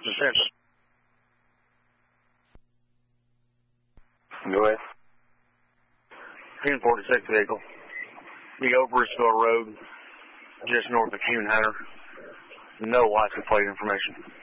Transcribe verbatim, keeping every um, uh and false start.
Essentially. Go ahead. ten forty-six vehicle. The Obersville Road, just north of Hume Hunter. No license plate information.